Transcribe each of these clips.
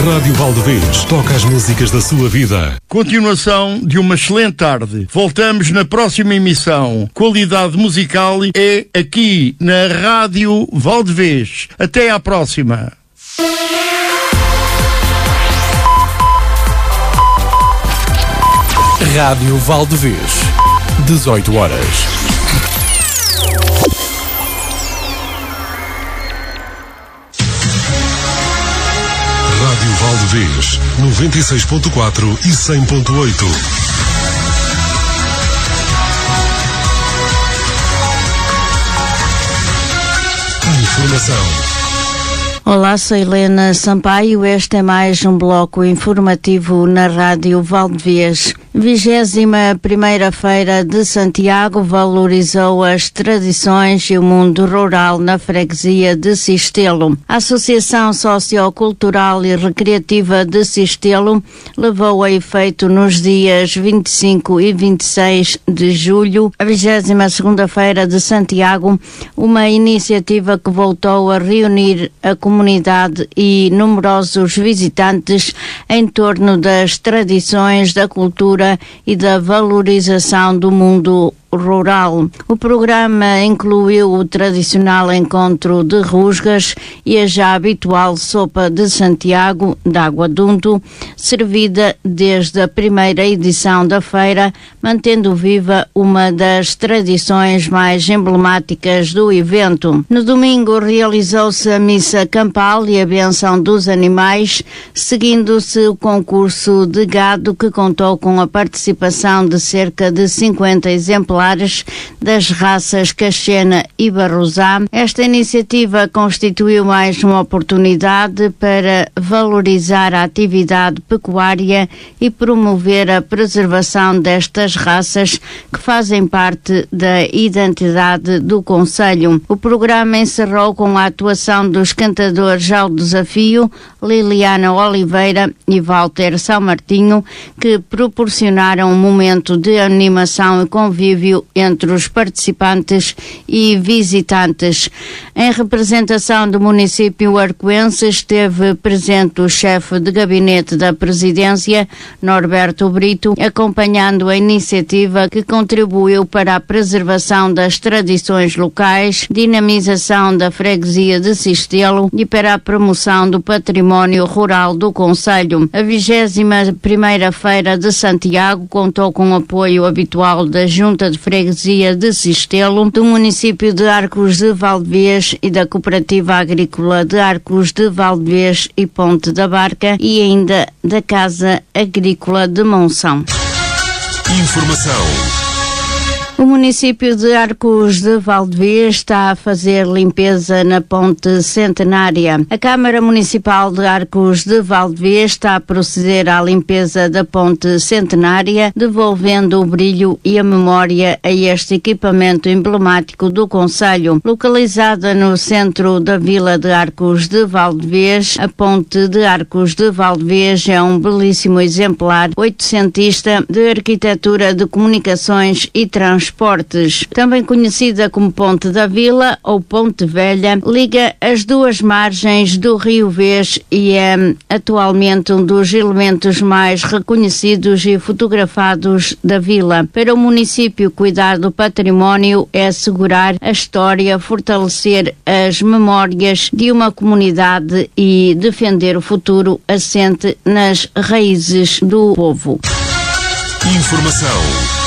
Rádio Valdevez toca as músicas da sua vida. Continuação de uma excelente tarde. Voltamos na próxima emissão. Qualidade musical é aqui na Rádio Valdevez. Até à próxima. Rádio Valdevez, 18 horas. Rádio Valdevez, 96.4 e 100.8. Informação. Olá, sou Helena Sampaio. Este é mais um bloco informativo na Rádio Valdevez. 21ª Feira de Santiago valorizou as tradições e o mundo rural na freguesia de Sistelo. A Associação Sociocultural e Recreativa de Sistelo levou a efeito nos dias 25 e 26 de julho a 22ª Feira de Santiago, uma iniciativa que voltou a reunir a comunidade e numerosos visitantes em torno das tradições, da cultura e da valorização do mundo rural. O programa incluiu o tradicional encontro de rusgas e a já habitual sopa de Santiago, de água de unto, servida desde a primeira edição da feira, mantendo viva uma das tradições mais emblemáticas do evento. No domingo realizou-se a missa campal e a benção dos animais, seguindo-se o concurso de gado que contou com a participação de cerca de 50 exemplares das raças Caxena e Barrosá. Esta iniciativa constituiu mais uma oportunidade para valorizar a atividade pecuária e promover a preservação destas raças que fazem parte da identidade do concelho. O programa encerrou com a atuação dos cantadores ao desafio Liliana Oliveira e Walter São Martinho, que proporcionaram um momento de animação e convívio entre os participantes e visitantes. Em representação do município arcoense esteve presente o chefe de gabinete da presidência, Norberto Brito, acompanhando a iniciativa que contribuiu para a preservação das tradições locais, dinamização da freguesia de Sistelo e para a promoção do património rural do concelho. A 21ª Feira de Santiago contou com o apoio habitual da Junta de Freguesia de Sistelo, do município de Arcos de Valdevez e da Cooperativa Agrícola de Arcos de Valdevez e Ponte da Barca e ainda da Casa Agrícola de Monção. Informação. O município de Arcos de Valdevez está a fazer limpeza na Ponte Centenária. A Câmara Municipal de Arcos de Valdevez está a proceder à limpeza da Ponte Centenária, devolvendo o brilho e a memória a este equipamento emblemático do concelho. Localizada no centro da vila de Arcos de Valdevez, a Ponte de Arcos de Valdevez é um belíssimo exemplar oitocentista de arquitetura de comunicações e transportes. Também conhecida como Ponte da Vila ou Ponte Velha, liga as duas margens do Rio Vez e é atualmente um dos elementos mais reconhecidos e fotografados da vila. Para o município, cuidar do património é assegurar a história, fortalecer as memórias de uma comunidade e defender o futuro assente nas raízes do povo. Informação.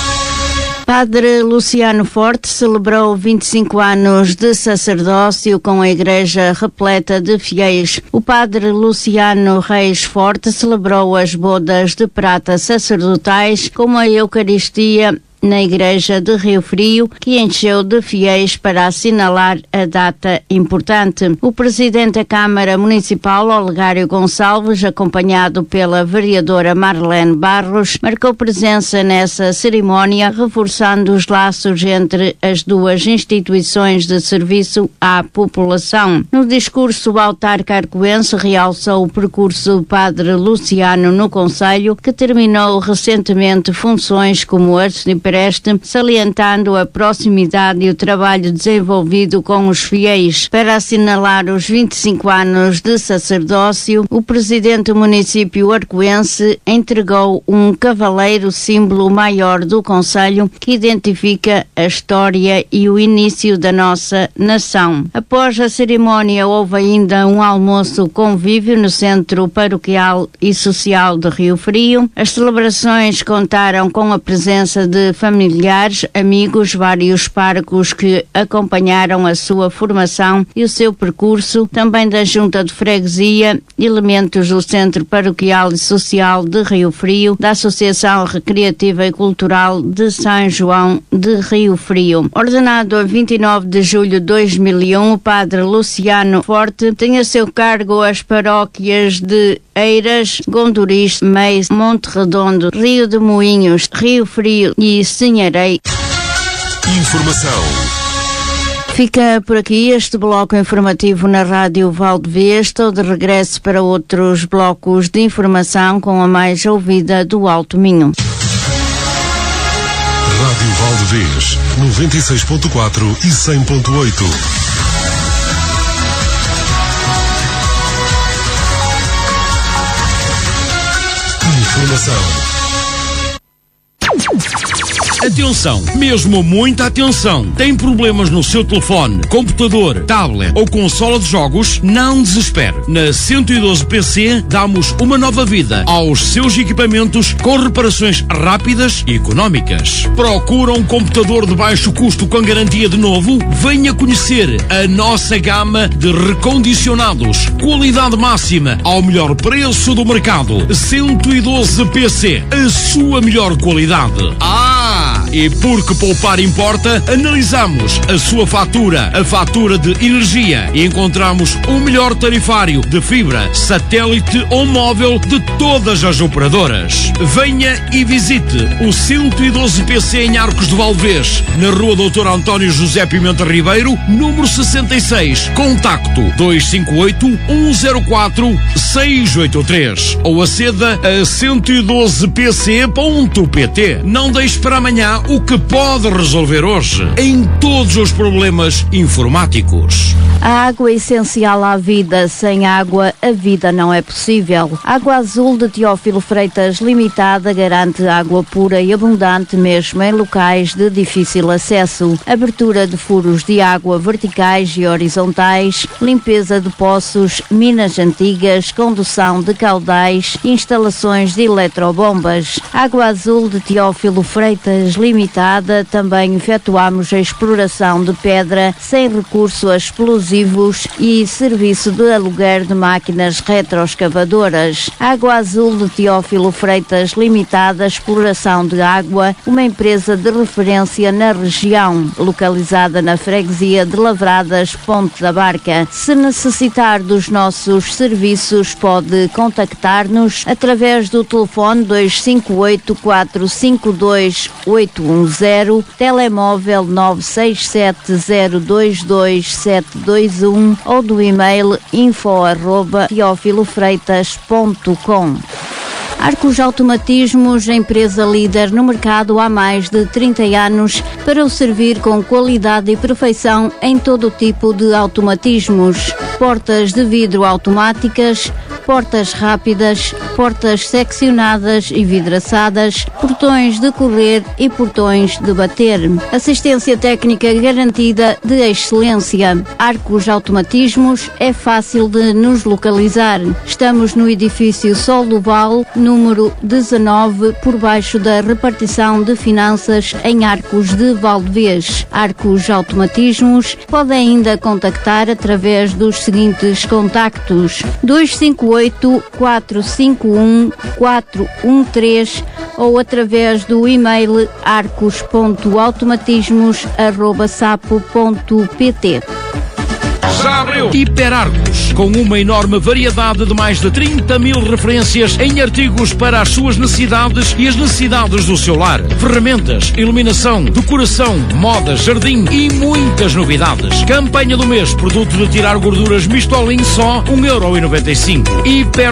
Padre Luciano Forte celebrou 25 anos de sacerdócio com a igreja repleta de fiéis. O padre Luciano Reis Forte celebrou as bodas de prata sacerdotais com a Eucaristia na igreja de Rio Frio, que encheu de fiéis para assinalar a data importante. O presidente da Câmara Municipal, Olegário Gonçalves, acompanhado pela vereadora Marlene Barros, marcou presença nessa cerimónia, reforçando os laços entre as duas instituições de serviço à população. No discurso, o autarca arcoense realçou o percurso do padre Luciano no concelho, que terminou recentemente funções como arcebispo Cipreste, salientando a proximidade e o trabalho desenvolvido com os fiéis. Para assinalar os 25 anos de sacerdócio, o presidente do município arcoense entregou um cavaleiro, símbolo maior do concelho, que identifica a história e o início da nossa nação. Após a cerimónia, houve ainda um almoço convívio no Centro Paroquial e Social de Rio Frio. As celebrações contaram com a presença de familiares, amigos, vários párocos que acompanharam a sua formação e o seu percurso, também da Junta de Freguesia, elementos do Centro Paroquial e Social de Rio Frio, da Associação Recreativa e Cultural de São João de Rio Frio. Ordenado a 29 de julho de 2001, o padre Luciano Forte tem a seu cargo as paróquias de Eiras, Gondoris, Meis, Monte Redondo, Rio de Moinhos, Rio Frio e Sinharei. Informação. Fica por aqui este bloco informativo na Rádio Valdevez. Estou de regresso para outros blocos de informação com a mais ouvida do Alto Minho. Rádio Valdevez, 96.4 e 100.8. Informação. Atenção, mesmo muita atenção. Tem problemas no seu telefone, computador, tablet ou consola de jogos? Não desespere. Na 112 PC damos uma nova vida aos seus equipamentos com reparações rápidas e económicas. Procura um computador de baixo custo com garantia de novo? Venha conhecer a nossa gama de recondicionados. Qualidade máxima ao melhor preço do mercado. 112 PC, a sua melhor qualidade. E porque poupar importa, analisamos a sua fatura, a fatura de energia, e encontramos o melhor tarifário de fibra, satélite ou móvel de todas as operadoras. Venha e visite o 112 PC em Arcos de Valdevez, na Rua Dr. António José Pimenta Ribeiro, número 66. Contacto 258-104-683 ou aceda a 112pc.pt. Não deixe para amanhã o que pode resolver hoje em todos os problemas informáticos. A água é essencial à vida. Sem água, a vida não é possível. Água Azul de Teófilo Freitas Limitada garante água pura e abundante mesmo em locais de difícil acesso. Abertura de furos de água verticais e horizontais, limpeza de poços, minas antigas, condução de caudais, instalações de eletrobombas. Água Azul de Teófilo Freitas Limitada. Também efetuamos a exploração de pedra sem recurso a explosivos e serviço de aluguer de máquinas retroescavadoras. Água Azul de Teófilo Freitas Limitada, exploração de água, uma empresa de referência na região, localizada na freguesia de Lavradas, Ponte da Barca. Se necessitar dos nossos serviços, pode contactar-nos através do telefone 258-452-810, telemóvel 967-022-721 ou do e-mail info@teofilofreitas.com. Arcos Automatismos, empresa líder no mercado há mais de 30 anos, para o servir com qualidade e perfeição em todo o tipo de automatismos. Portas de vidro automáticas, portas rápidas, portas seccionadas e vidraçadas, portões de correr e portões de bater. Assistência técnica garantida de excelência. Arcos Automatismos, é fácil de nos localizar. Estamos no edifício Sol do Val, número 19, por baixo da repartição de finanças em Arcos de Valdevez. Arcos Automatismos, pode ainda contactar através dos seguintes contactos: 258-451-413 ou através do e-mail arcos.automatismos@sapo.pt. Já abriu Hiperarcos, com uma enorme variedade de mais de 30 mil referências em artigos para as suas necessidades e as necessidades do seu lar. Ferramentas, iluminação, decoração, moda, jardim e muitas novidades. Campanha do mês, produto de tirar gorduras Mistolin, só 1,95€.